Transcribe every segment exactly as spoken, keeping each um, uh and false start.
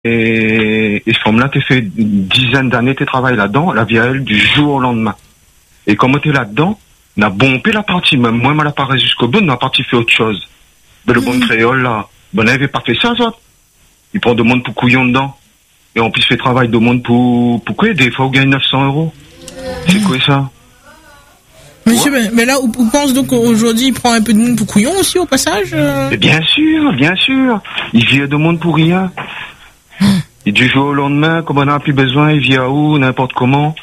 et, et cette femme-là, t'es fait une dizaine d'années, t'es travaillé là-dedans, la vie à elle du jour au lendemain. Et comme t'es là-dedans, on a bombé la partie, même moi, elle a pas jusqu'au bout, on a parti fait autre chose. Mais le mmh. bon créole, là, ben, elle avait pas fait ça, ça. Il prend de monde pour couillon dedans. Et en plus, il fait travail de monde pour, pour quoi? Des fois, on gagne neuf cents euros. C'est mmh. quoi ça? Monsieur, ouais. mais, mais là, on pense donc qu'aujourd'hui, il prend un peu de monde pour couillon aussi, au passage? Euh... Mais bien sûr, bien sûr. Il vit de monde pour rien. Mmh. Et du jour au lendemain, comme on n'a plus besoin, il vit à où, n'importe comment.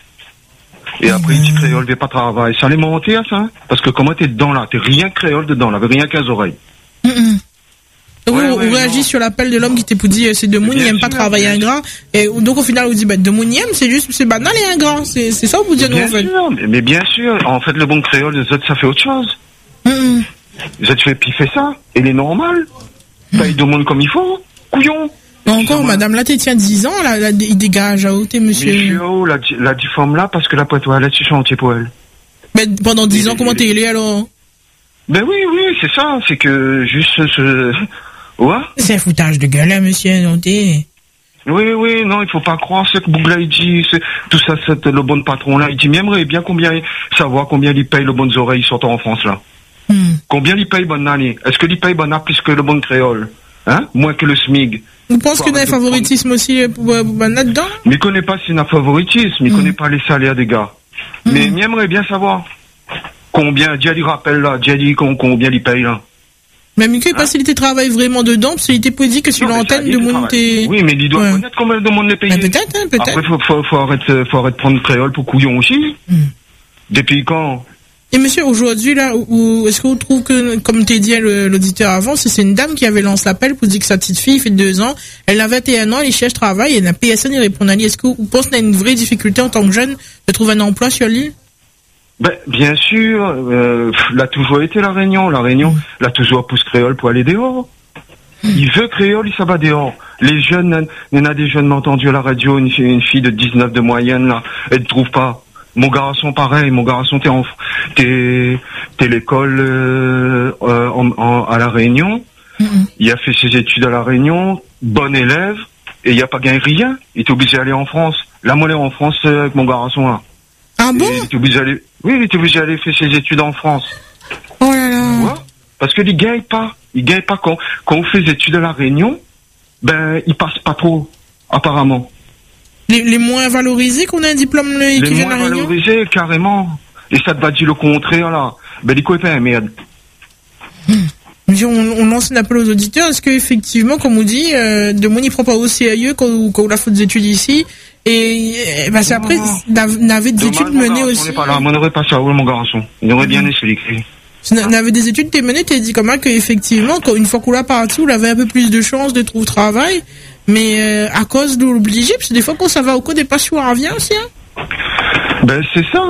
Et après, il dit créole, il fait pas travail. Ça allait monter à ça, hein? Parce que comment t'es dedans, là? T'es rien créole dedans, là, rien qu'à oreilles. Mmh. Donc ouais, on, ouais, on réagit non. sur l'appel de l'homme qui t'est dit c'est de Moon, il n'aime pas travailler ingrat. Et donc au final on dit bah de Moon il aime, c'est juste c'est banal et ingrat. C'est c'est ça vous dites en fait. Sûr, mais, mais bien sûr, en fait le bon créole les autres ça fait autre chose. Mm. Les autres fait piffer ça, et il est normal. Mm. Paye de monde comme il faut, couillon. Encore madame là t'es tient dix ans là, là il dégage à ôter monsieur. Monsieur la la dix femmes là parce que la poêle toilette c'est chantier pour elle. Mais pendant dix ans comment t'es allé alors? Ben oui oui c'est ça, c'est que juste ce ouais. C'est un foutage de gueule, hein, monsieur, non, t'es... Oui, oui, non, il faut pas croire ce que Bougla, il dit, c'est, tout ça, c'est le bon patron, là, il dit, mais j'aimerais bien combien, savoir combien il paye le bonnes oreilles sortant en France, là. Hmm. Combien il paye bonne année? Est-ce que il paye bonne année plus que le bon créole? Hein? Moins que le S M I G? Vous pensez qu'il y a un favoritisme aussi pour bonne là-dedans? Mais il connaît pas s'il y a un favoritisme, il hmm. connaît pas les salaires des gars. Hmm. Mais j'aimerais bien savoir combien, Dia il rappelle, là, Dia dit combien il paye, là. Mais Mickey, pas s'il était travaille vraiment dedans, parce qu'il était pas dit que sur l'antenne de monter. Oui, mais il doit ouais. connaître combien de monde les payer. Peut-être, hein, peut-être. Après, faut, faut, faut arrêter, faut arrêter de prendre créole pour couillon aussi. Mm. Depuis quand? Et monsieur, aujourd'hui, là, où, est-ce que vous trouvez que, comme t'es dit l'auditeur avant, si c'est une dame qui avait lancé l'appel pour dire que sa petite fille fait deux ans, elle a vingt et un ans, elle cherche travail, et la P S N, il répond à lui, est-ce que vous pensez qu'il y a une vraie difficulté en tant que jeune de trouver un emploi sur l'île? Ben, bien sûr, euh, l'a toujours été la Réunion. La Réunion, mmh. l'a toujours pousse créole pour aller dehors. Mmh. Il veut créole, il s'en va dehors. Les jeunes, il y en a des jeunes, m'ont entendu à la radio, une, une fille de dix-neuf de moyenne, là, elle ne trouve pas. Mon garçon, pareil, mon garçon, t'es en, t'es, t'es l'école, euh, euh, en, en, à la Réunion. Mmh. Il a fait ses études à la Réunion, bon élève, et il a pas gagné rien. Il est obligé d'aller en France. La monnaie en France, euh, avec mon garçon, là. Ah bon? Il était obligé d'aller, oui, il était obligé d'aller faire ses études en France. Oh là là. Ouais, parce qu'il gagne pas. Il gagne pas quand, quand on fait des études à la Réunion, ben, il passe pas trop, apparemment. Les, les moins valorisés qu'on a un diplôme, les, les moins valorisés, carrément. Et ça te va dire le contraire, là. Ben, les copains, merde. Mmh. On, on lance un appel aux auditeurs. Est-ce qu'effectivement, comme on dit, euh, de monde, il prend pas au sérieux quand, quand on a fait des études ici? Et, bah, c'est après, n'avait des études menées aussi. On n'est pas là, on n'aurait pas ça, mon garçon. Il aurait bien expliqué. N'avait des études t'es menées, t'es dit comment qu'effectivement, une fois qu'on l'a parti, on avait un peu plus de chances de trouver travail. Mais, euh, à cause de l'obligé, parce que des fois, quand ça va au coup des passions à rien aussi, hein. Ben, c'est ça.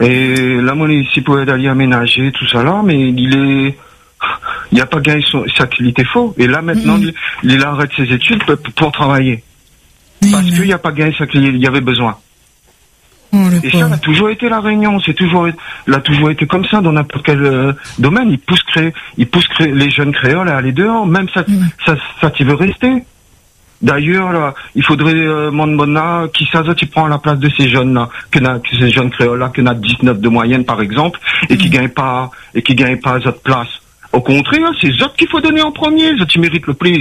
Et la monnaie ici pour aller aménager, tout ça là, mais il est, il n'y a pas gagné son, sa qualité faux. Et là, maintenant, mm-hmm. il, il arrête ses études pour, pour travailler. Parce qu'il n'y a pas gagné ça qu'il y avait besoin. Oh, et ça a toujours été la Réunion, c'est toujours, l'a toujours été comme ça dans n'importe quel euh, domaine. Il pousse cré, il pousse cré, les jeunes créoles à aller dehors, même ça, mm. ça, ça, tu veux rester. D'ailleurs, là, il faudrait euh, Mondbonna qui ça, tu prend la place de ces jeunes là, que n'a, que ces jeunes créoles là, qui n'a dix-neuf de moyenne par exemple, et mm. qui gagnent pas, et qui gagnent pas cette place. Au contraire, c'est eux qu'il faut donner en premier, eux qui méritent le plus.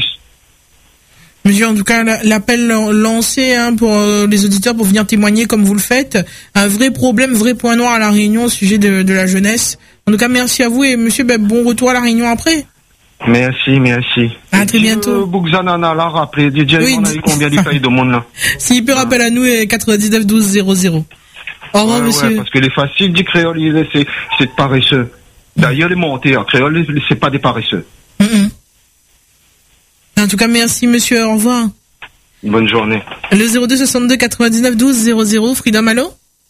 Monsieur, en tout cas, l'appel lancé hein, pour euh, les auditeurs pour venir témoigner comme vous le faites. Un vrai problème, vrai point noir à La Réunion au sujet de, de la jeunesse. En tout cas, merci à vous et monsieur, ben, bon retour à La Réunion après. Merci, merci. À très bientôt. Bougzanana l'a rappelé. D J, oui, on a eu combien de pays de monde là? S'il peut rappeler à nous, quatre-vingt-dix-neuf douze zéro zéro. Au revoir, ouais, monsieur. Ouais, parce que les faciles du créole, c'est, c'est de paresseux. D'ailleurs, les montées en créole, c'est pas des paresseux. Mm-hmm. En tout cas, merci, monsieur. Au revoir. Bonne journée. Le zéro deux soixante-deux quatre-vingt-dix-neuf douze zéro zéro. Freedom, allô?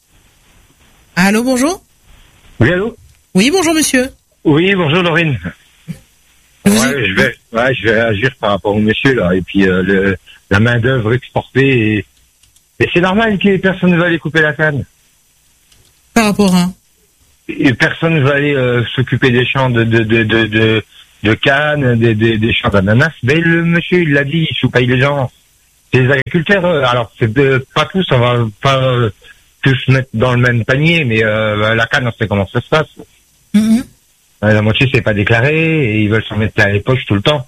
Allô, bonjour? Oui, allô? Oui, bonjour, monsieur. Oui, bonjour, Laurine. Ouais, je vais, ouais, je vais agir par rapport au monsieur, là. Et puis, euh, le, la main-d'œuvre exportée. Et, et c'est normal que personne ne va aller couper la canne. Par rapport à? Et personne ne va aller euh, s'occuper des champs de, de, de, de, de de cannes, des, des, des champs d'ananas. Mais le monsieur, il l'a dit, il sous-paye les gens. C'est les agriculteurs. euh, Alors, c'est de, pas tous, on va pas euh, tous mettre dans le même panier, mais euh, la canne, on sait comment ça se passe. Mm-hmm. Euh, La moitié, c'est pas déclaré et ils veulent s'en mettre plein les poches tout le temps.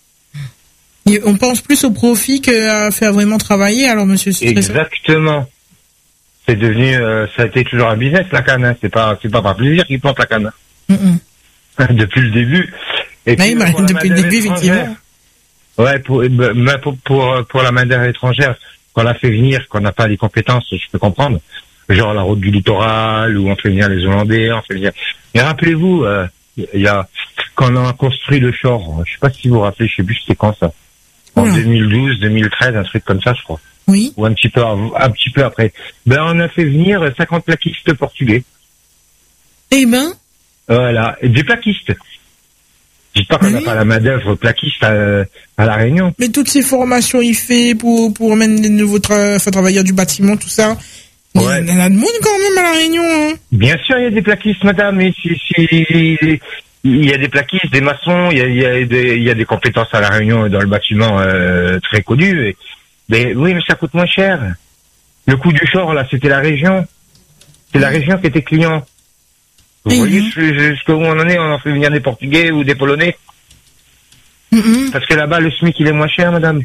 Et on pense plus au profit qu'à faire vraiment travailler, alors monsieur. C'est très- Exactement. C'est devenu, euh, ça a été toujours un business, la canne. Hein. C'est pas, c'est pas par plaisir qu'ils plantent la canne. Mm-mm. Depuis le début. Et Oui, bah, pour la depuis le main-d'œuvre début, étrangère, effectivement. Ouais, pour, bah, pour, pour, pour la main-d'œuvre étrangère, qu'on la fait venir, qu'on n'a pas les compétences, je peux comprendre. Genre la route du littoral, où on fait venir les Hollandais, on fait venir. Mais rappelez-vous, euh, il y a, quand on a construit le Shore, je sais pas si vous vous rappelez, je sais plus c'était quand ça. En Oula. deux mille douze, deux mille treize, un truc comme ça, je crois. Oui. Ou un petit peu, av- un petit peu après. Ben, on a fait venir cinquante plaquistes portugais. Eh ben, Voilà. Et des plaquistes. Dites pas qu'on n'a Oui. pas la main-d'œuvre plaquiste à, à La Réunion. mais toutes ces formations, il fait pour, pour amener les nouveaux tra- enfin, travailleurs du bâtiment, tout ça. Il y Ouais. en a de monde quand même à La Réunion, hein. Bien sûr, il y a des plaquistes, madame, mais si, si, il y a des plaquistes, des maçons, il y a, il y a des, il y a des compétences à La Réunion et dans le bâtiment euh, très connues. Et- mais oui, mais ça coûte moins cher. Le coût du Shore, là, c'était la région. C'est la région qui était client. Vous Mhm. voyez jusqu'où on en est, on en fait venir des Portugais ou des Polonais. Mm-mm. Parce que là-bas, le SMIC, il est moins cher, madame.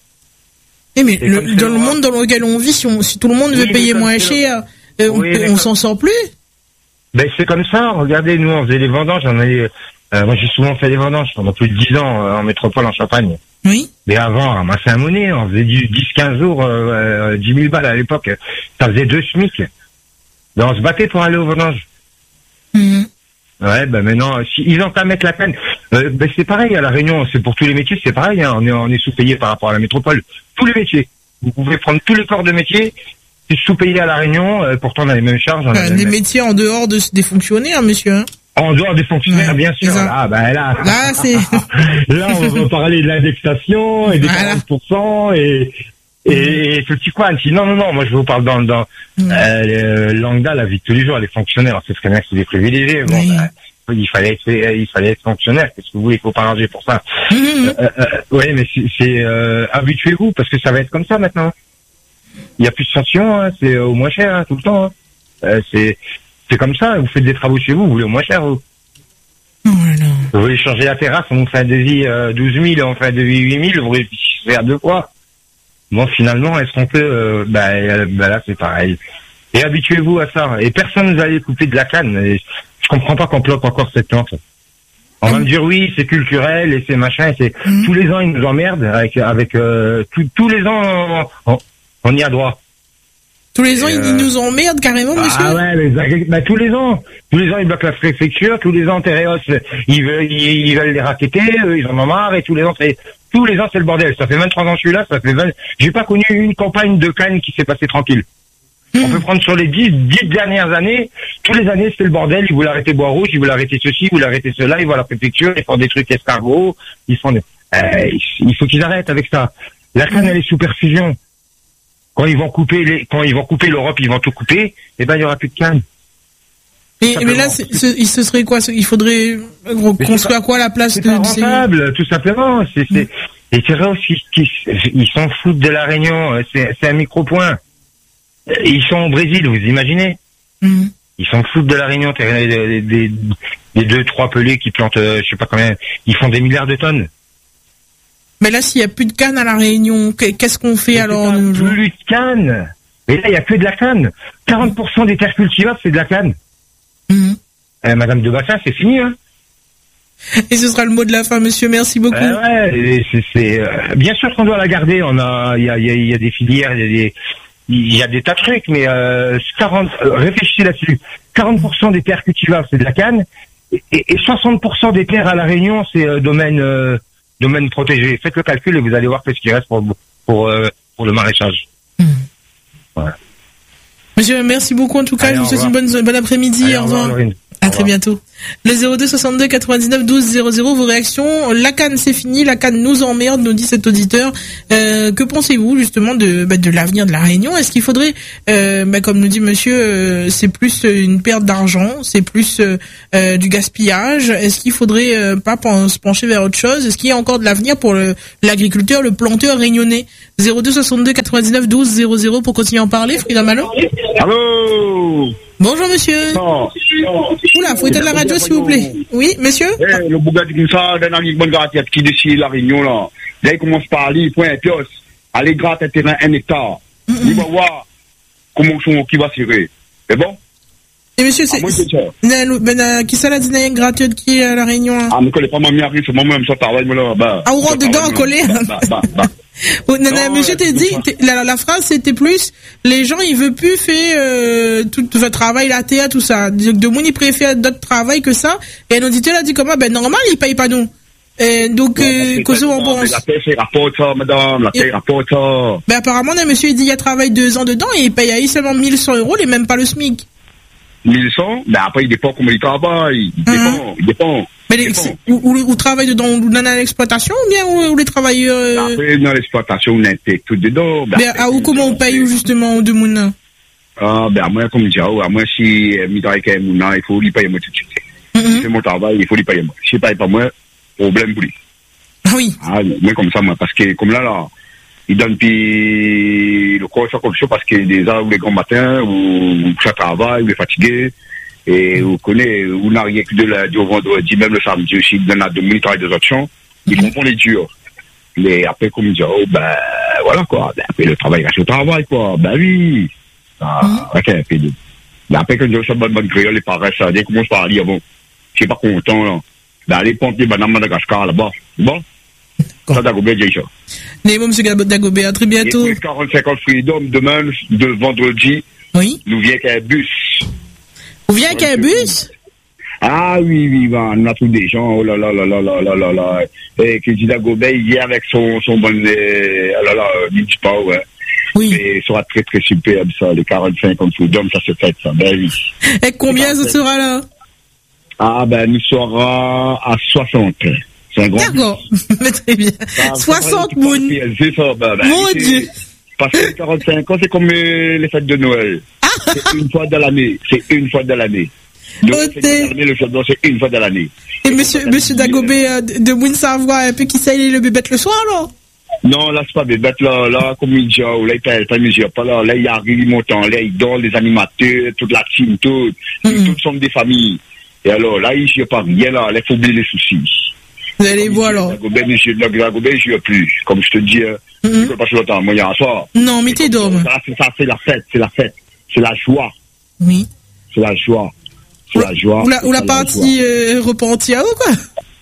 Eh, mais C'est le- comme c'est dans le le droit. monde dans lequel on vit, si, on, si tout le monde Oui, veut mais payer comme moins c'est le- cher, euh, on, Oui, peut- mais on comme- s'en sort plus. Ben, c'est comme ça. Regardez, nous, on faisait des vendanges. On avait, euh, moi, j'ai souvent fait des vendanges pendant plus de dix ans euh, en métropole, en Champagne. Oui. Mais avant, on ramassait un monnaie, on faisait du dix quinze jours, euh, euh, dix mille balles à l'époque. Ça faisait deux SMIC. Ben, on se battait pour aller aux vendanges. Mhm. Ouais, ben maintenant, si ils ont qu'à mettre la peine. Euh, ben, c'est pareil, à La Réunion, c'est pour tous les métiers, c'est pareil. Hein, on est, on est sous-payé par rapport à la métropole. Tous les métiers. Vous pouvez prendre tous les corps de métiers. C'est sous-payé à La Réunion, euh, pourtant on a les mêmes charges. On a Enfin, les des mêmes- métiers en dehors de, des fonctionnaires, monsieur. Hein. En dehors des fonctionnaires, Ouais, bien sûr. c'est ça. Ah, ben là. Là, c'est... Là, on va parler de l'indexation et des Voilà. quarante pour cent et, et, et ce petit coin. Non, non, non, moi je vous parle dans, dans Mm. euh, le Langda, la vie de tous les jours, les fonctionnaires, c'est très bien que c'est des privilégiés. Bon, Oui. ben, il fallait être, il fallait être fonctionnaire. Qu'est-ce que vous voulez, il faut pas ranger pour ça. Mhm. Euh, euh, oui, mais c'est, c'est euh, habituez-vous parce que ça va être comme ça maintenant. Il y a plus de sanctions, hein, c'est au moins cher hein, tout le temps. Hein. Euh, c'est, c'est comme ça. Vous faites des travaux chez vous, vous voulez au moins cher. Vous. Voilà. Vous voulez changer la terrasse, on vous fait un devis euh, douze mille, on fait un devis huit mille, vous réfléchissez à deux fois. Bon, finalement, est-ce qu'on peut... Euh, bah, euh, bah là, c'est pareil. Et habituez-vous à ça. Et personne ne va aller couper de la canne. Et je comprends pas qu'on bloque encore cette plante. On va me dire, oui, c'est culturel et c'est machin. Et c'est Mhm. tous les ans, ils nous emmerdent avec... avec euh, tout- tous les ans, on, on y a droit. Tous les ans, Et, ils, euh, ils nous emmerdent carrément, monsieur. Ah ouais, les agré- bah, tous les ans. Tous les ans, ils bloquent la préfecture. Tous les ans, Tereos, ils veulent, ils, ils veulent les raqueter. Eux, ils en ont marre. Et tous les ans, c'est, tous les ans, c'est le bordel. Ça fait vingt-trois ans que je suis là. Ça fait vingt, j'ai pas connu une campagne de Cannes qui s'est passée tranquille. On peut prendre sur les dix, dix dernières années. Tous les années, c'était le bordel. Ils voulaient arrêter Bois Rouge. Ils voulaient arrêter ceci. Ils voulaient arrêter cela. Ils voient la préfecture. Ils font des trucs escargots. Ils font des, euh, il faut qu'ils arrêtent avec ça. La canne, elle est sous perfusion. Quand ils vont couper les, quand ils vont couper l'Europe, ils vont tout couper. Eh ben, il y aura plus de canne. Et, simplement. mais là, c'est- c'est- il se serait quoi? Il faudrait euh, Mais construire c'est quoi à la place C'est de, pas de ces... rentable, tout simplement. C'est, c'est, et c'est vrai aussi qu'ils ils s'en foutent de la Réunion. C'est, c'est un micro-point. Ils sont au Brésil, vous imaginez? Mhm. Ils s'en foutent de la Réunion. Des, des, des, des deux, trois pelés qui plantent, euh, je sais pas combien, ils font des milliards de tonnes. Mais là, s'il y a plus de canne à la Réunion, qu'est- qu'est-ce qu'on fait alors C'est pas nous, plus de canne. Et là, il y a que de la canne. quarante pour cent des terres cultivables, c'est de la canne. Mhm. Eh, Madame de Bassin, c'est fini, hein. Et ce sera le mot de la fin, monsieur. Merci beaucoup. Euh, ouais, et c'est, c'est euh, bien sûr qu'on doit la garder. On a, il y a, il y a, il y a des filières, il y a des, il y a des tas de trucs, mais euh, quarante, euh, réfléchissez là-dessus. quarante pour cent des terres cultivables, c'est de la canne, et, et soixante pour cent des terres à la Réunion, c'est euh, domaine, euh, domaine protégé. Faites le calcul et vous allez voir qu'est-ce qui reste pour, pour, euh, pour le maraîchage. Mhm. Voilà. Monsieur, merci beaucoup en tout cas. Allez, Je vous au souhaite une bonne, bonne après-midi. Allez, Au au revoir, revoir. Laurine. À très bientôt. Le zéro deux soixante-deux quatre-vingt-dix-neuf douze zéro zéro, vos réactions. La canne, c'est fini. La canne nous emmerde, nous dit cet auditeur. Euh, que pensez-vous justement de bah, de l'avenir de la Réunion? Est-ce qu'il faudrait, euh, bah, comme nous dit monsieur, euh, c'est plus une perte d'argent, c'est plus euh, euh, du gaspillage? Est-ce qu'il faudrait euh, pas pen- se pencher vers autre chose? Est-ce qu'il y a encore de l'avenir pour le, l'agriculteur, le planteur réunionnais? zéro deux soixante-deux quatre-vingt-dix-neuf douze zéro zéro pour continuer à en parler. Frida Malo. Allô. Bonjour monsieur. Non. Oula, faut éteindre la radio s'il vous plaît. Oui, monsieur. Eh, le Bugatti comme ça, dans la bonne gratte qui décide la Réunion là. Là, il commence par aller, il prend un pios, aller gratter un terrain un hectare. Mm-hmm. Il va voir comment son qui va tirer. C'est bon? Et monsieur, c'est. Ben, qui ça l'a dit, n'a gratte qui est à la Réunion là? Ah, mais connais pas ma mère, c'est moi-même, ça travaille, moi là. Bah. Ah, on rentre dedans, collé. Bah, bah, bah. Oh, non, non, monsieur, t'es dit, t'es, la, la phrase c'était plus, les gens ils veulent plus faire euh, tout votre travail, la T A, tout ça. De, de moi ils préfèrent d'autres travail que ça. Et un auditeur a dit comment, ben normal ils payent pas nous. Et donc, ouais, euh, qu'est-ce qu'on pense? La paie c'est rapport ça, madame, la paie rapporte ça. Ben apparemment, non, monsieur il dit il a travaillé deux ans dedans et il paye à seulement mille cent euros, et même pas le SMIC. mille cent, ben après il dépend comment il travaille, il dépend, uh-huh. il dépend. Mais les, ou, ou, ou travaille dedans, ou dans l'exploitation, ou bien, ou, ou les travailleurs, euh... Après, dans l'exploitation, on est tout dedans. Ben, ah, ou comment on paye, justement, de Mouna? Ah, ben, moi, comme je dis, à moi, si, euh, mi avec Mouna, il faut lui payer moi tout de suite. Mm-hmm. C'est mon travail, il faut lui payer moi. Si il paye pas moi, problème pour lui. Ah oui. Ah, moi, comme ça, moi, parce que, comme là, là, il donne puis le corps, ça, comme ça, parce que déjà, ou les grands matins, ou, ça travaille, ou est fatigué. Et vous connaissez, vous n'avez rien que de la, du vendredi, même le samedi aussi, il y en a deux minutes, travail des autres champs, ils comprennent les durs. Mais après, comme ils disent, oh, ben, voilà, quoi. Ben, après, le travail reste le travail, quoi. Ben oui. Ah, ok, puis, ben, après, quand je dis, ça, bonne, bonne créole, les parents, ça, dès qu'on commence par lire, bon, je suis pas content, là. Ben, allez, pomper, ben, dans Madagascar, là-bas. Bon? Ça, Dagobert, j'ai ça. Mais bon, monsieur Dagobert, à très bientôt. Et puis, quarante-cinq ans de freedom, demain, de vendredi. Oui. Nous vient qu'un bus. Vous venez avec un bus? Ah oui, oui, ben, on a tous des gens, oh là là là là là là là là. Et que dit Dagobert, il vient avec son, son bon, euh, oh là là, il dit pas, ouais. Oui. Et ça sera très très superbe, ça, les quarante-cinq ans de freedom, ça se fait, ça, ben oui. Et combien ça sera là? Ah, ben, nous sera à soixante. C'est un grand. D'accord. Mais très bien. Ah, soixante mounes. C'est ça, ben, ben. Mon Dieu. Parce que quarante-cinq ans, c'est comme euh, les fêtes de Noël. C'est une fois dans l'année. C'est une fois dans l'année. Donc, c'est le jour c'est une fois dans l'année. Et monsieur, monsieur Dagobert, de Moune Savoie, un peu qui sait le bébête le soir, là? Non, là, c'est pas bébête, là, là, comme il dit, là, il paye, pas mesure, pas là, là, il arrive, il monte, là, il dort, les animateurs, toute la team, tout, mm-hmm. Toutes sont des familles. Et alors, là, il n'y a pas rien, là, là, il faut oublier les soucis. Vous allez voir, alors. Dagobert, Dagobert, je ne plus. Comme je te dis, je ne peux pas sur le temps, moi, il y a un soir. Non, mais t'es d'homme. C'est ça, c'est la fête, c'est la fête. C'est la joie. Oui. C'est la joie. C'est la joie. Ou la, ou la partie euh, repentir ou quoi?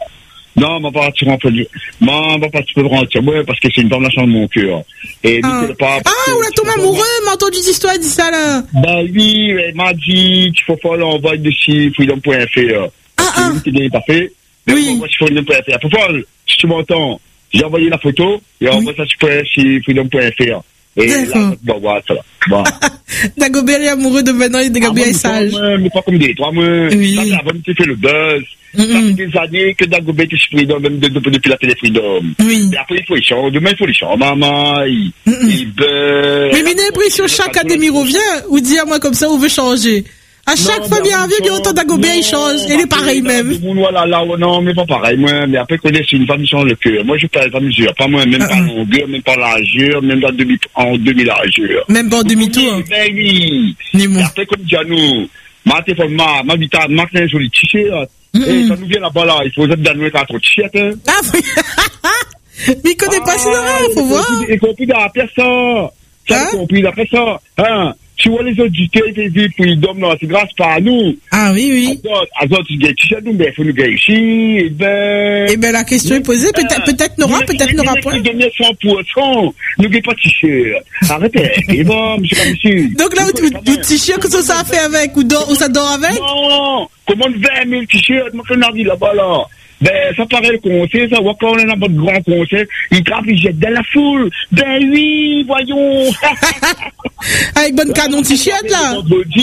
Non, ma partie repentir. Ma, ma partie repentir, ouais, parce que c'est une femme de mon cœur. Et ah, pas, ah ou la tombe amoureux, m'a entendu cette histoire, dit ça là. Ben oui, elle m'a dit qu'il faut faire l'envoi de chez freedom point f r. Ah, ah. C'est bien pas fait. Mais oui. Moi, je freedom point f r. Pour Paul, si tu m'entends, j'ai envoyé la photo et on envoie ça sur freedom point f r. Et là, bon, voilà, ça va. Bon. Dagobert est amoureux de Benoît et Dagobert est sage. Mais pas comme des trois, moi. Oui. Ça, c'est la bonne qui fait le buzz. Mm-hmm. Ça fait des années que Dagobert est sur Freedom, même depuis la télé Freedom. Oui. Et après, il faut les changer. Demain, il faut les changer. Maman, il, mm-hmm. il buzz. Mais j'ai l'impression chaque académie revient, ou dit à moi comme ça, on veut changer. À chaque fois, bien revient, bien autant Dagobert, il change. Il est pareil même. Voilà, là, non, mais pas pareil, moi. Mais après, connais, c'est une femme qui change le cœur. Moi, je parle pas mesure. Pas moi, même pas en longueur, même pas largeur, même pas en demi-largeur. Même pas en demi-tour. Ben oui. Ni moi. Après, comme dit à nous, ma téléphone, ma, ma vita, ma un joli t-shirt. Et ça nous vient là-bas, là. Il faut être dans le quatre t-shirt, hein. Ah, oui. Mais il connaît pas ça, faut voir. Il compris d'après ça. Ça, il compris d'après ça. Hein. Tu vois les auditeurs, ils vivent pour les hommes, c'est grâce à nous. Ah oui, oui. À d'autres, ils gagnent chez nous, mais il faut nous gagner ici, et ben. Eh ben, la question est posée, peut-être, peut-être n'aura, peut-être n'aura pas. Nous gagnons cent pour cent, nous gagnons pas de t-shirt. Arrêtez, et bon, monsieur Monsieur. Donc là, où t-shirt, qu'est-ce que ça a fait avec, ou ça dort avec? Non, commande vingt mille t-shirts, moi, qu'on a dit là-bas, là. Ben, ça paraît le conseil, ça, voit quand on est dans votre grand conseil, il grappe, il jette dans la foule. Ben oui, voyons. Avec bonne canon t-shirt, là. Vendredi, et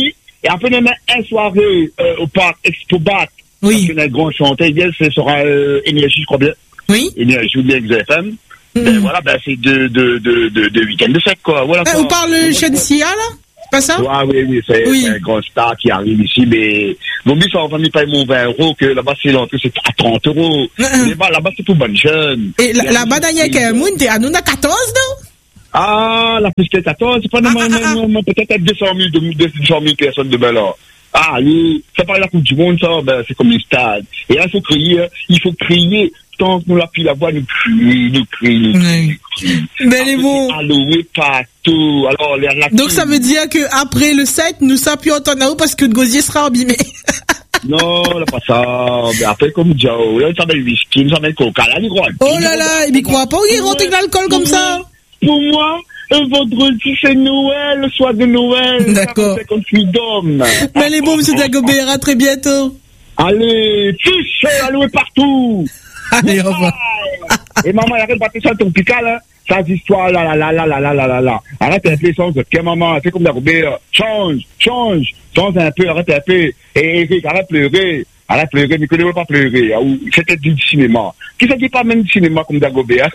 Et après, on a un soirée euh, au parc Expo Bac. Oui. Un grand chanteur, ce sera euh, Énergie, je crois bien. Oui. Énergie ou bien X F M. Mm. Ben voilà, ben c'est deux de, de, de, de week-end de fête, quoi. Voilà, ah, quoi. On parle de Shensia, là? C'est pas ça? Ah, oui, oui, c'est, oui. c'est un grand star qui arrive ici, mais mon but, ça va pas me payer mon vingt euros, que là-bas, c'est l'entrée, c'est à trente euros. Mm-hmm. Mais là-bas, c'est pour bonnes jeunes. Et là, là-bas, Daniel Kamoun, t'es à nous, à quatorze, non? Ah, la plus que quatorze, c'est pas ah, normalement, ah, ah. peut-être deux cent mille, deux cent mille personnes de là. Ah, oui, ça parle de la Coupe du Monde, ça, ben, c'est comme un stade. Et là, il faut crier, il faut crier. Tant que nous l'appuie la voix, nous crions, nous crions, nous crions. Mais les mots. Alloué partout. Alors, les, la donc, ça veut dire que après le sept, nous s'appuie en temps parce que le gosier sera abîmé. Non, là, pas ça. Mais après, comme Diao, là, ça met le whisky, ça met le coca, là, il croit. Oh là là, il croit pas qu'il rentre de l'alcool comme ça. Pour moi, un vendredi, c'est Noël, le soir de Noël. D'accord. cinquante-huit d'hommes. Mais les bons, monsieur Dagobert, à très bientôt. Allez, fiche, alloué partout. Allez, au revoir. Et maman, arrête de battre ça ton pical, hein. Ça, c'est histoire, là, là, là, là, là, là, là, là, là. Arrête un peu, sans que maman, fais comme Dagobert. Change, change, change un peu, arrête un peu. Et Eric, arrête de pleurer. Arrête de pleurer, mais que ne veut pas pleurer. C'était du cinéma. Qui ne dit pas même du cinéma comme Dagobert?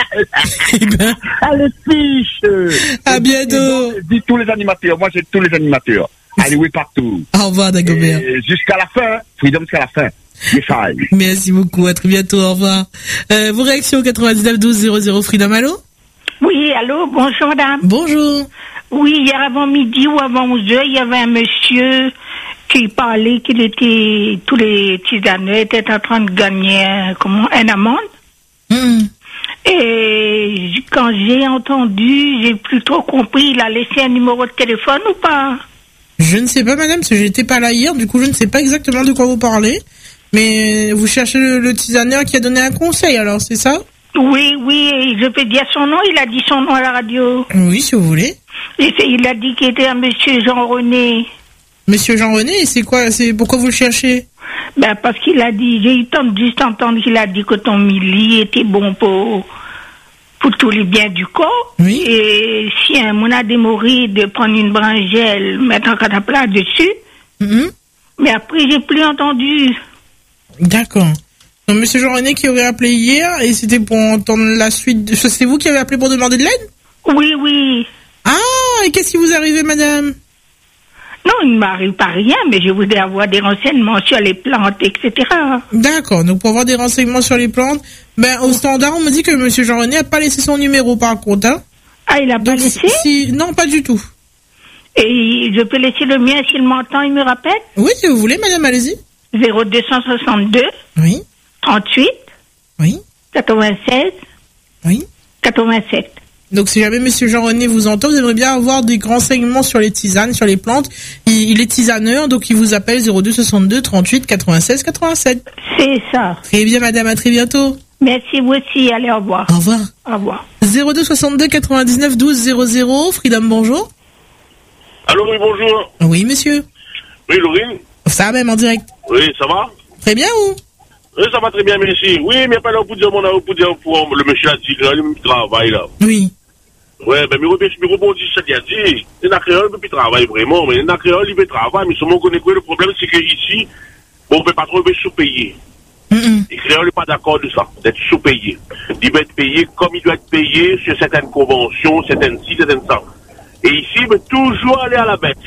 Allez, fiche. À bientôt. Dis tous les animateurs. Moi, j'ai tous les animateurs. Allez, oui, partout. Au revoir, Dagobert. Jusqu'à la fin. Freedom jusqu'à la fin. Merci beaucoup, à très bientôt, au revoir. Euh, vos réactions quatre-vingt-dix-neuf douze zéro zéro, Freedom, allô? Oui, allô, bonjour madame. Bonjour. Oui, hier avant midi ou avant onze heures, il y avait un monsieur qui parlait qu'il était, tous les tisaneux étaient en train de gagner un, comment, un amende. Mmh. Et quand j'ai entendu, j'ai plus trop compris, il a laissé un numéro de téléphone ou pas? Je ne sais pas madame, parce que j'étais pas là hier, du coup je ne sais pas exactement de quoi vous parlez. Mais vous cherchez le, le tisaneur qui a donné un conseil, alors, c'est ça? Oui, oui, je peux dire son nom, il a dit son nom à la radio. Oui, si vous voulez. Et il a dit qu'il était un monsieur Jean-René. Monsieur Jean-René, c'est quoi, c'est pourquoi vous le cherchez? Ben, parce qu'il a dit, j'ai eu temps de juste entendre qu'il a dit que ton mili était bon pour, pour tous les biens du corps. Oui. Et si un mon a démoré de prendre une branchelle, mettre un cataplat dessus. Mm-hmm. Mais après, j'ai plus entendu. D'accord. Donc, monsieur Jean-René qui aurait appelé hier, et c'était pour entendre la suite. De... C'est vous qui avez appelé pour demander de l'aide? Oui, oui. Ah, et qu'est-ce qui vous arrive, madame? Non, il ne m'arrive pas rien, mais je voudrais avoir des renseignements sur les plantes, et cetera. D'accord. Donc, pour avoir des renseignements sur les plantes, ben, au standard, on me dit que monsieur Jean-René n'a pas laissé son numéro, par contre, hein. Ah, il a pas Donc, laissé? Si... Non, pas du tout. Et je peux laisser le mien s'il m'entend, il me rappelle? Oui, si vous voulez, madame, allez-y. zéro deux cent soixante-deux. Oui. trente-huit. Oui. quatre-vingt-seize. Oui. quatre-vingt-sept. Donc, si jamais monsieur Jean-René vous entend, vous aimeriez bien avoir des renseignements sur les tisanes, sur les plantes. Il, il est tisaneur, donc il vous appelle zéro deux soixante-deux trente-huit quatre-vingt-seize quatre-vingt-sept. C'est ça. Très bien, madame, à très bientôt. Merci, vous aussi. Allez, au revoir. Au revoir. Au revoir. zéro deux soixante-deux quatre-vingt-dix-neuf douze zéro zéro. Freedom, bonjour. Allô, oui, bonjour. Oui, monsieur. Oui, Laurine. Ça même en direct. Oui, ça va? Très bien, ou? Oui, ça va très bien, merci. Oui, mais pas là pour dire mon pour dire pour le monsieur a dit qu'il a le même travail là. Oui. Ouais, ben, je me rebondis sur ce qu'il a dit. Il n'a créé un peu de travail vraiment, mais il n'a créé un livre de travail, mais seulement qu'on connaît quoi le problème, c'est qu'ici, bon, on ne peut pas trop sous-payer. Mm-hmm. Et créé n'est pas d'accord de ça, d'être sous-payé. Il doit être payé comme il doit être payé sur certaines conventions, certaines ci, certaines ça. Et ici, il veut toujours aller à la baisse.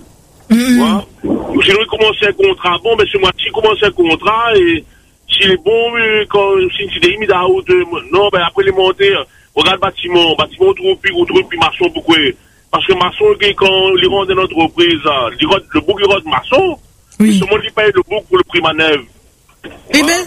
Mmh. Ouais. Sinon, il commence un contrat. Bon, mais ce mois-ci, il commence un contrat et s'il est bon, quand s'il est mis à haute, non, ben après les montées, regarde le bâtiment, bâtiment, on trouve plus, on trouve plus maçon, pourquoi? Parce que maçon, quand il rentre dans l'entreprise, le bouc, il rentre maçon, oui. Tout le monde, il paye le bouc pour le prix manœuvre. Eh ben.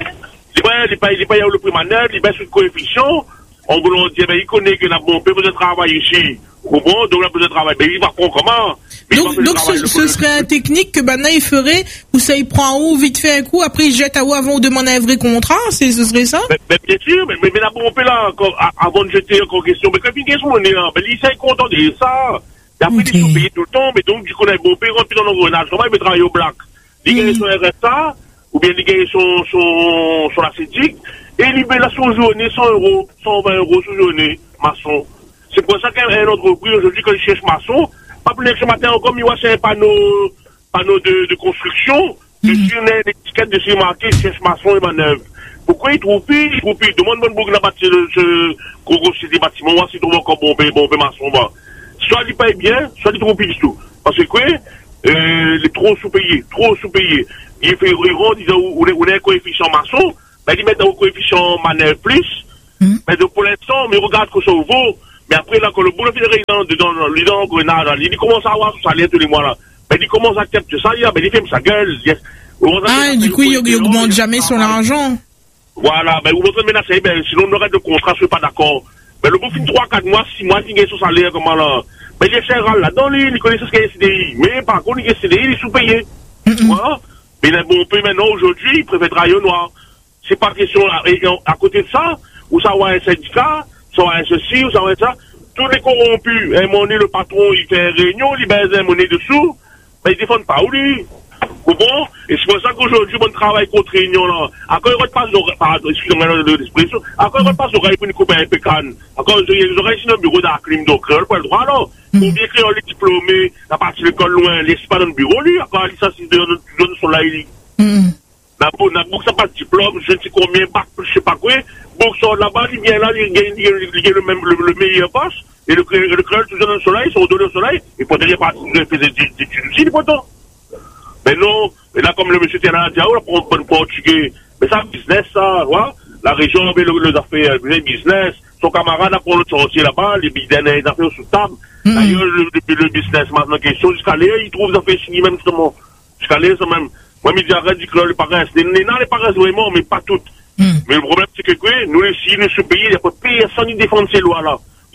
Il paye, il paye, il paye le prix manœuvre, il paye sur le coefficient. On voulant dire, ben, il connaît que la bon, peut besoin de travail ici. Ou bon, donc là, besoin de travail. Ben, il va prendre comment? Mais donc, donc travail, ce, ce serait un technique que Bana, il ferait, où ça, il prend en haut, vite fait un coup, après, il jette à haut avant de demander un vrai contrat, c'est, ce serait ça? Ben, ben bien sûr, mais, mais, mais la bombe là, quand, avant de jeter encore question, mais quand une question, on est là, ben, il s'est content de ça. Et après, okay. Ils sont payés tout le temps, mais donc, du coup, on a bon, on rentre dans l'engrenage. Comment il veut travailler au black? Les gars, ils sont R S A, ou bien les gars, ils sont, sont, sont acétiques, et il libère la son journée, cent euros, cent vingt euros sur journée, maçon. C'est pour ça qu'un entreprise, aujourd'hui, quand il cherche maçon, pas appelé ce matin encore, il y a un panneau, panneau de, de construction. Dessus, on a l'étiquette de ces marqués, cherche maçon et manœuvre. Pourquoi ils trouvent plus, ils trouvent plus. Demande mon bouc, ce gros gros des bâtiments, moi, si trouve encore bombé, bombé maçon, bah. Soit ils payent bien, soit ils trouvent plus du tout. Parce que quoi, euh, les trop sous-payés, trop sous-payés. Ils font, ils rendent, ils ont un coefficient maçon, ben, ils mettent un coefficient manœuvre plus. Mm. Mais donc, pour l'instant, mais regarde que ça vaut. Mais après, là, quand le boulot fait dans, dans, dans, dans Grenade, il commence à avoir son salaire tous les mois, là. Ben, il commence à capter ça, ben, il fait sa gueule. Ah, du coup, il augmente jamais son argent. Voilà, ben, vous montrez menacer, ben, sinon, on aurait de contrat, je suis pas d'accord. Ben, le bout fin trois, quatre mois, six mois, il gagne son salaire, comment là. Ben, il est cher là-dedans, il connaît ce qu'est le C D I. Mais, par contre, il est C D I, il est sous-payé. Voilà. Mais, il est bon, peu maintenant, aujourd'hui, il préfère travailler au noir. C'est pas question, là. Et, à côté de ça, ou ça va un syndicat, ça va un ceci, ou ça va un ça. Tous les corrompus, un monnaie, le patron, il fait réunion, il baise un monnaie dessous, ben, ils défendent pas, ou lui. Bon, et c'est pour ça qu'aujourd'hui, on travaille contre réunion, là. Encore, il repasse l'oreille, pardon, excusez-moi l'expression, encore, il repasse l'oreille pour une coupe un peu canne. Encore, les oreilles, c'est un bureau d'Arclim, donc, il n'a pas le droit, là. Pour bien créer les diplômés, la partie de l'école loin, les pas dans le bureau, lui, encore, il s'assiste de son là, il n'a pas pas de diplôme, je ne sais combien, je sais pas quoi, donc, sort là-bas, il vient là, il gagne le même, le meilleur poste, et le créole, toujours dans le soleil, ils sont donnés au soleil, et pour dire, il fait des études aussi, pourtant. Mais non, mais là, comme le monsieur Théna dit, oh, là, pour un portugais, mais ça, business, ça, voilà. La région avait le, le affaires, le business. Son camarade a pour le sortir là-bas, les business, les affaires sous table. Mm. D'ailleurs, le, le, le business, maintenant, question, jusqu'à l'air, il trouve des affaires signées, même, justement. Jusqu'à l'air, ça même. Moi, je dis, arrête, dit que les parents, les non, les parents, vraiment, mais pas toutes. Mm. Mais le problème, c'est que, quoi, nous, ici, nous, ce pays, il n'y a pas personne qui défend ces lois-là.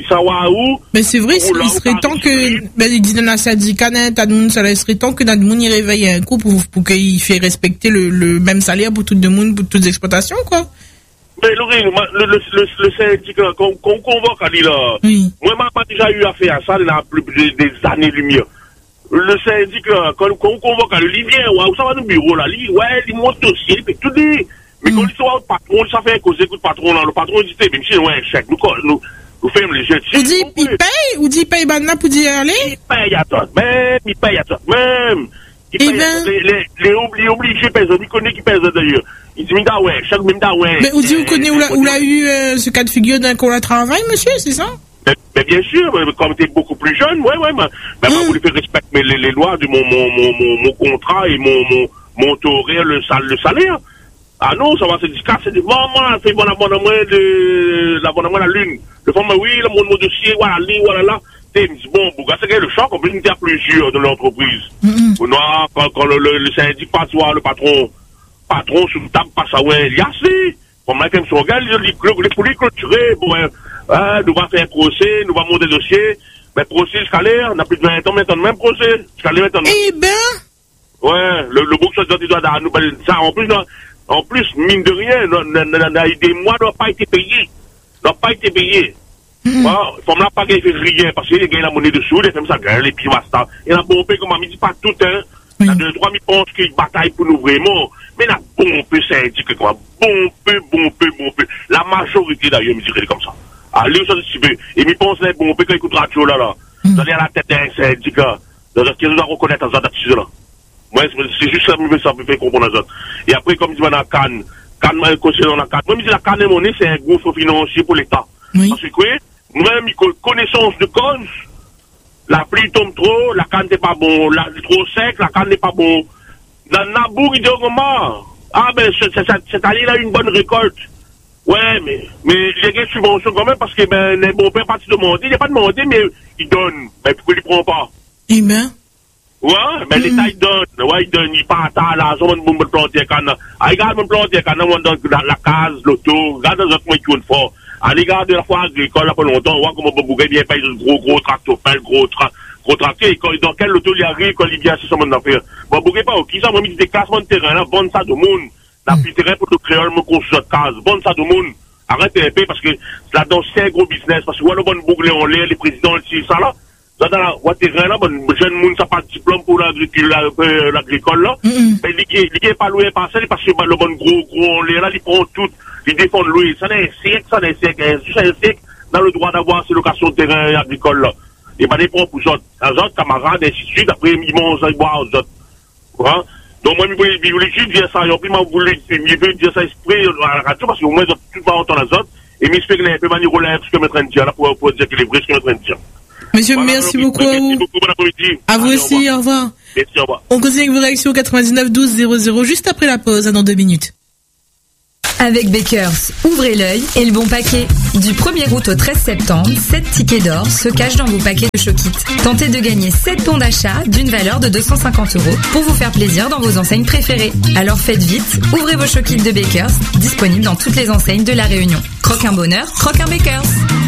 Où, mais c'est vrai, il serait temps que, ben, il dit dans la syndicat, il serait temps que notre monde y réveille un coup pour, pour qu'il fait respecter le, le même salaire pour tout le monde, pour toutes les exploitations, quoi. Mais, Laurie, le, le, le, le syndicat, qu'on qu convoque, Ali, là. Oui. Moi, je n'ai déjà eu affaire à ça, il y a plus des années-lumière. Le syndicat, quand on convoque, il vient, ouais, ça va dans le bureau, là, il, ouais, il monte dossier, il fait tout dit. Mais quand il soit le patron, ça fait un cause, écoute, patron, là, le patron, il dit, même si, ouais, chèque, nous, nous, Vous faites les jeux. Vous dites, il paye, ou dit, il paye maintenant pour dire aller? Il paye à toi, même, il paye à toi, même. Il paye à toi, les obligés pèsent, il connaît qui pèse d'ailleurs. Il dit, mais ouais, chaque même ouais. Mais vous dites, vous connaissez où l'a eu, ce cas de figure d'un qu'on la travaille, monsieur, c'est ça? Mais bien sûr, comme tu es beaucoup plus jeune, ouais, ouais, mais, mais moi, je voulais faire respecter les, les lois de mon, mon, mon, mon, mon contrat et mon, mon, mon taux réel, le, le salaire. Ah non, ça va se dire, c'est du moment, c'est bon abonnement de l'abonnement à la lune. Le fond, oui, le mon, mon dossier, voilà, là, voilà, là. Tu dis, bon, Bouga, c'est le choc, on peut dire plusieurs de l'entreprise. Mm-hmm. Non, quand, quand le, le, le syndic passe, le patron, patron sous table passe à ouais, il y a assez. Bon, moi, quand je regarde, les polices clôturées, bon, euh, nous va faire un procès, nous va monter le dossier. Mais procès, jusqu'à l'air, on a plus de vingt ans maintenant, même procès. Jusqu'à l'air maintenant. Eh ben. Ouais, le, le bouc, ça doit nous, ça, en plus, non. En plus, mine de rien, des mois n'ont pas été payés. N'ont pas été payés. Mm. Voilà. Comme là, pas gagné rien, parce qu'il y a la monnaie dessous, il fait ça, les petits basta. Et la pompée, comme on dit, pas tout, hein. Il y a deux, trois mille pensent qu'ils bataillent pour nous vraiment. Mais la pompée, c'est indiqué quoi. Pompée, pompée, pompée. La majorité d'ailleurs, me dirait comme ça. Allez, ça, c'est super. Et me pense, les pompées, quand ils écoutent radio là, là. Vous allez à la tête d'un syndicat. Donc, qu'ils doivent reconnaître ça, là. Moi, c'est juste ça, ça me fait comprendre ça. Et après, comme je dis, la canne, canne, moi, concernant la canne, moi, je dis, la canne et monnaie, c'est un gouffre financier pour l'État. Oui. Parce que, quoi, même, connaissance de cause, la pluie tombe trop, la canne n'est pas bon, la, trop sec, la canne n'est pas bon. Dans le Nabour, il dit, comment? Ah, ben, cette année-là, a une bonne récolte. Ouais, mais, mais, il y a des subventions quand même, parce que, ben, les bons pères partent demander, il n'y a pas demandé, mais il donne. Ben, pourquoi il ne prend pas? Eh ben. Ouais, mais l'État, il donne. Ouais, il donne, il part à la zone, on me planter canne. Ah, regarde, me planter canne, on dans la case, l'auto, regarde dans autres moyens qui ont fort. Allez, regarde la fois agricole, là, pas longtemps, on voit comment Bobouguet vient payer de gros, gros tractopelles, gros, tra, gros tractés, dans quel auto il arrive, quand il vient, c'est ça, mon affaire. Bobouguet pas, qui ça, moi, il dit des classements de terrain, là, bonne ça de monde. La plus terrain pour le créole, me construire de case, bonne ça de monde. Arrête un peu, parce que là-dedans, c'est un gros business, parce que, ouais, le bon bouglé en l'air, les présidents, c'est ça, là. Dans la terrain là, bon, jeune monde ça pas de diplôme pour l'agricole là, mais il est pas loué par ça, parce que le bon gros gros on là, il prend tout, il défend louer, ça n'est un siècle, ça n'est un siècle, juste un siècle dans le droit d'avoir ces locations de terrain agricole là. et pas des pour pour autres. Les autres camarades, ainsi de suite, après, ils mangent, ils boivent aux autres. Hein? Donc, moi, je voulais dire ça, et puis, moi, je voulais dire ça exprès à la radio, parce qu'au moins, tout le monde entend les autres, et j'espère qu'il y a un peu manière relève ce que je suis en train de dire, là, pour, pour dire qu'il est vrai ce que je suis en train de dire. Monsieur, voilà, merci beaucoup à vous. Merci beaucoup, bon après-midi. À vous aussi, au revoir. Merci, au revoir. On continue avec vos réactions au quatre-vingt-dix-neuf douze zéro zéro, juste après la pause, dans deux minutes. Avec Bakers, ouvrez l'œil et le bon paquet. Du premier août au treize septembre, sept tickets d'or se cachent dans vos paquets de Showkit. Tentez de gagner sept bons d'achat d'une valeur de deux cent cinquante euros pour vous faire plaisir dans vos enseignes préférées. Alors faites vite, ouvrez vos Showkits de Bakers, disponibles dans toutes les enseignes de La Réunion. Croque un bonheur, croque un Bakers.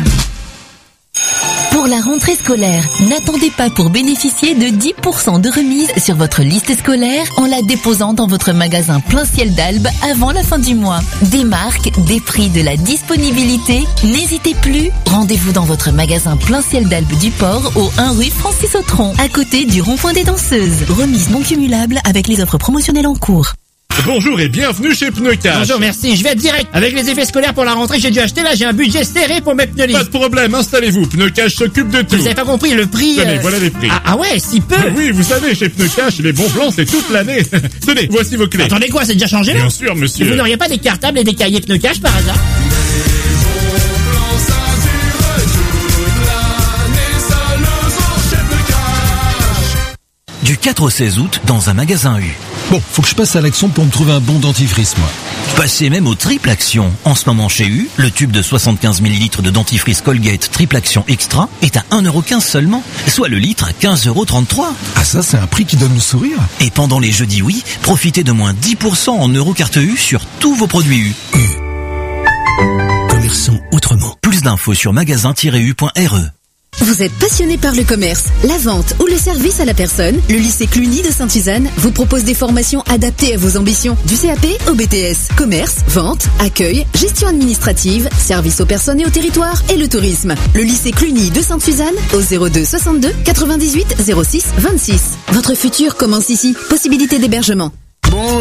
Pour la rentrée scolaire, n'attendez pas pour bénéficier de dix pour cent de remise sur votre liste scolaire en la déposant dans votre magasin Plein Ciel d'Albe avant la fin du mois. Des marques, des prix, de la disponibilité, n'hésitez plus. Rendez-vous dans votre magasin Plein Ciel d'Albe du Port au un rue Francis Autran, à côté du rond-point des Danseuses. Remise non cumulable avec les offres promotionnelles en cours. Bonjour et bienvenue chez Pneucash. Bonjour, merci. Je vais être direct. Avec les effets scolaires pour la rentrée, j'ai dû acheter là, j'ai un budget serré pour mes pneus lisses. Pas de problème, installez-vous. Pneucash s'occupe de tout. Vous avez pas compris le prix. Tenez, euh... voilà les prix. Ah, ah ouais, si peu. Mais oui, vous savez, chez Pneucash, les bons plans, c'est toute l'année. Tenez, voici vos clés. Attendez quoi, c'est déjà changé là? Bien sûr, monsieur. Et vous n'auriez pas des cartables et des cahiers Pneucash par hasard? Du quatre au seize août, dans un magasin U. Bon, faut que je passe à l'action pour me trouver un bon dentifrice, moi. Passez même au triple action. En ce moment chez U, le tube de soixante-quinze millilitres de dentifrice Colgate triple action extra est à un euro quinze seulement, soit le litre à quinze euros trente-trois. Ah ça, c'est un prix qui donne le sourire. Et pendant les jeudis oui, profitez de moins dix pour cent en Eurocarte U sur tous vos produits U. U. Commerçons autrement. Plus d'infos sur magasin tiret u point r e. Vous êtes passionné par le commerce, la vente ou le service à la personne? Le lycée Cluny de Sainte-Suzanne vous propose des formations adaptées à vos ambitions. Du C A P au B T S, commerce, vente, accueil, gestion administrative, service aux personnes et au territoire et le tourisme. Le lycée Cluny de Sainte-Suzanne au zéro deux soixante-deux quatre-vingt-dix-huit zéro six vingt-six. Votre futur commence ici. Possibilité d'hébergement. Bon.